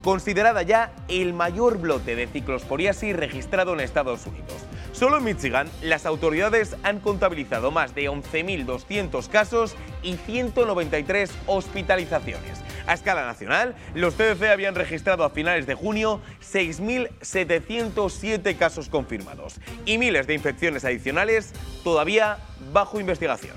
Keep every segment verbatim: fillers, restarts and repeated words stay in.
considerada ya el mayor brote de ciclosporiasis registrado en Estados Unidos. Solo en Michigan, las autoridades han contabilizado más de once mil doscientos casos y ciento noventa y tres hospitalizaciones. A escala nacional, los C D C habían registrado a finales de junio seis mil setecientos siete casos confirmados y miles de infecciones adicionales todavía bajo investigación.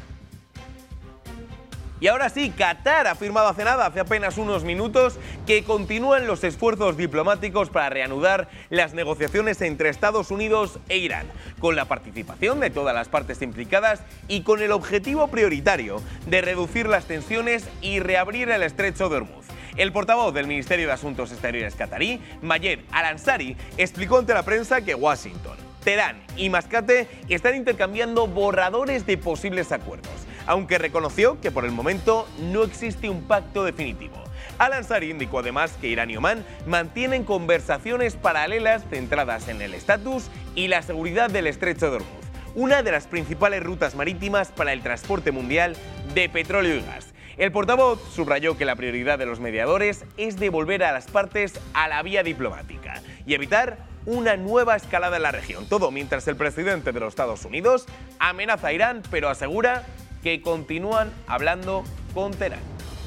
Y ahora sí, Qatar ha afirmado hace nada, hace apenas unos minutos, que continúan los esfuerzos diplomáticos para reanudar las negociaciones entre Estados Unidos e Irán, con la participación de todas las partes implicadas y con el objetivo prioritario de reducir las tensiones y reabrir el estrecho de Hormuz. El portavoz del Ministerio de Asuntos Exteriores qatarí, Mayed Al-Ansari, explicó ante la prensa que Washington, Teherán y Mascate están intercambiando borradores de posibles acuerdos, aunque reconoció que por el momento no existe un pacto definitivo. Al-Ansari indicó además que Irán y Omán mantienen conversaciones paralelas centradas en el estatus y la seguridad del estrecho de Hormuz, una de las principales rutas marítimas para el transporte mundial de petróleo y gas. El portavoz subrayó que la prioridad de los mediadores es devolver a las partes a la vía diplomática y evitar una nueva escalada en la región. Todo mientras el presidente de los Estados Unidos amenaza a Irán, pero asegura que continúan hablando con Teherán.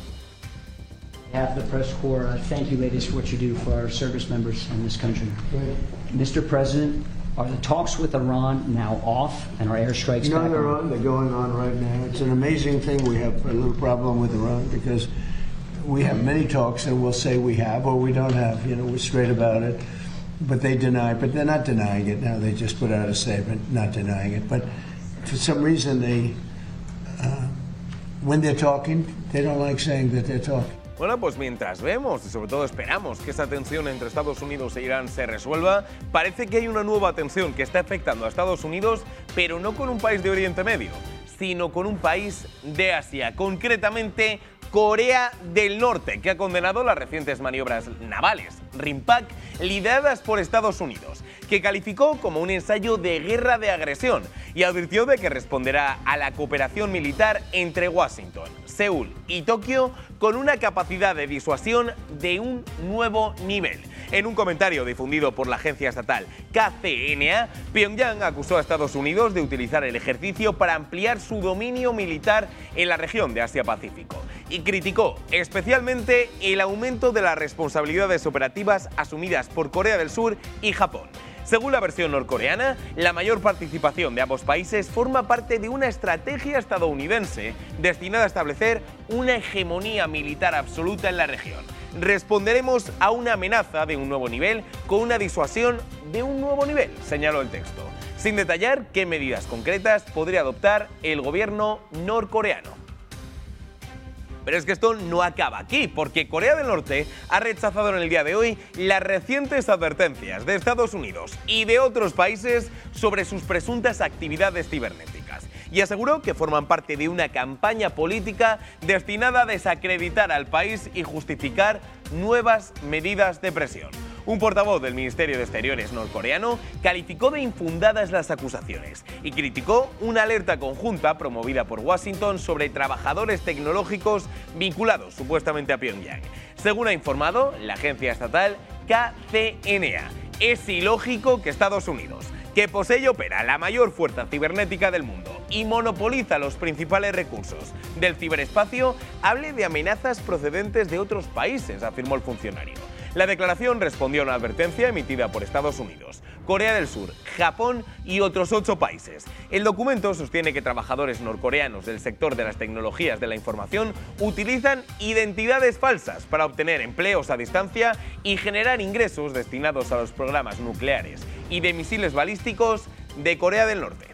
Half the press corps, uh, thank you, ladies, for what you do for our service members in this country. Mister President, are the talks with Iran now off and are airstrikes no, back they're on? on. They're going on right now. It's an amazing thing. We have a little problem with Iran because we have many talks and we'll say we have or we don't have. You know, we're straight about it. But they deny, but they're not denying it now. They just put out a statement not denying it. But for some reason, they, uh, when they're talking, they don't like saying that they're talking. Bueno, pues mientras vemos y sobre todo esperamos que esa tensión entre Estados Unidos e Irán se resuelva, parece que hay una nueva tensión que está afectando a Estados Unidos, pero no con un país de Oriente Medio, sino con un país de Asia, concretamente Corea del Norte, que ha condenado las recientes maniobras navales RIMPAC lideradas por Estados Unidos, que calificó como un ensayo de guerra de agresión y advirtió de que responderá a la cooperación militar entre Washington, Seúl y Tokio con una capacidad de disuasión de un nuevo nivel. En un comentario difundido por la agencia estatal K C N A, Pyongyang acusó a Estados Unidos de utilizar el ejercicio para ampliar su dominio militar en la región de Asia-Pacífico y criticó especialmente el aumento de las responsabilidades operativas asumidas por Corea del Sur y Japón. Según la versión norcoreana, la mayor participación de ambos países forma parte de una estrategia estadounidense destinada a establecer una hegemonía militar absoluta en la región. Responderemos a una amenaza de un nuevo nivel con una disuasión de un nuevo nivel, señaló el texto, sin detallar qué medidas concretas podría adoptar el gobierno norcoreano. Pero es que esto no acaba aquí, porque Corea del Norte ha rechazado en el día de hoy las recientes advertencias de Estados Unidos y de otros países sobre sus presuntas actividades cibernéticas y aseguró que forman parte de una campaña política destinada a desacreditar al país y justificar nuevas medidas de presión. Un portavoz del Ministerio de Exteriores norcoreano calificó de infundadas las acusaciones y criticó una alerta conjunta promovida por Washington sobre trabajadores tecnológicos vinculados supuestamente a Pyongyang. Según ha informado la agencia estatal K C N A, es ilógico que Estados Unidos, que posee y opera la mayor fuerza cibernética del mundo y monopoliza los principales recursos del ciberespacio, hable de amenazas procedentes de otros países, afirmó el funcionario. La declaración respondió a una advertencia emitida por Estados Unidos, Corea del Sur, Japón y otros ocho países. El documento sostiene que trabajadores norcoreanos del sector de las tecnologías de la información utilizan identidades falsas para obtener empleos a distancia y generar ingresos destinados a los programas nucleares y de misiles balísticos de Corea del Norte.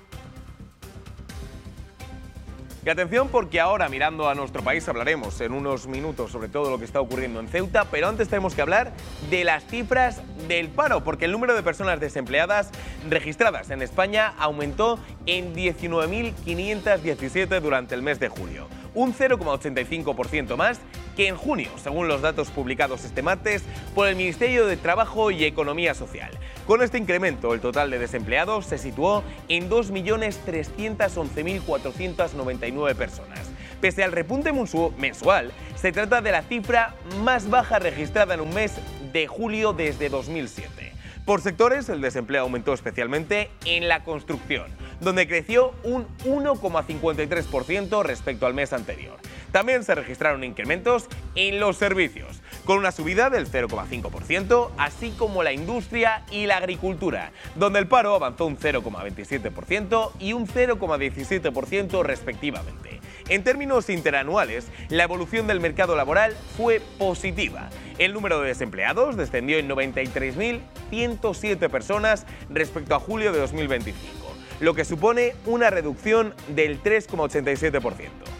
Y atención, porque ahora, mirando a nuestro país, hablaremos en unos minutos sobre todo lo que está ocurriendo en Ceuta, pero antes tenemos que hablar de las cifras del paro, porque el número de personas desempleadas registradas en España aumentó en diecinueve mil quinientos diecisiete durante el mes de julio, un cero coma ochenta y cinco por ciento más que en junio, según los datos publicados este martes por el Ministerio de Trabajo y Economía Social. Con este incremento, el total de desempleados se situó en dos millones trescientos once mil cuatrocientos noventa y nueve personas. Pese al repunte mensual, se trata de la cifra más baja registrada en un mes de julio desde dos mil siete. Por sectores, el desempleo aumentó especialmente en la construcción, donde creció un uno coma cincuenta y tres por ciento respecto al mes anterior. También se registraron incrementos en los servicios, con una subida del cero coma cinco por ciento, así como la industria y la agricultura, donde el paro avanzó un cero coma veintisiete por ciento y un cero coma diecisiete por ciento respectivamente. En términos interanuales, la evolución del mercado laboral fue positiva. El número de desempleados descendió en noventa y tres mil ciento siete personas respecto a julio de dos mil veinticinco, lo que supone una reducción del tres coma ochenta y siete por ciento.